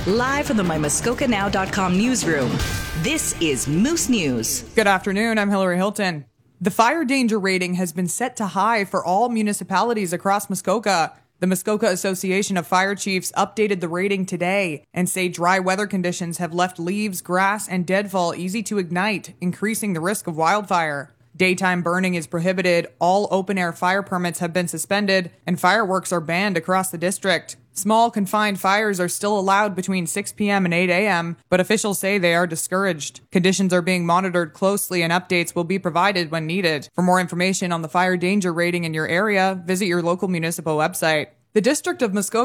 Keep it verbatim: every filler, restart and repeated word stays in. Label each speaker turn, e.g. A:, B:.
A: Live from the my muskoka now dot com newsroom, this is Moose News.
B: Good afternoon, I'm Hillary Hilton. The fire danger rating has been set to high for all municipalities across Muskoka. The Muskoka Association of Fire Chiefs updated the rating today and say dry weather conditions have left leaves, grass, and deadfall easy to ignite, increasing the risk of wildfire. Daytime burning is prohibited, all open-air fire permits have been suspended, and fireworks are banned across the district. Small, confined fires are still allowed between six p.m. and eight a.m., but officials say they are discouraged. Conditions are being monitored closely and updates will be provided when needed. For more information on the fire danger rating in your area, visit your local municipal website. The District of Muskoka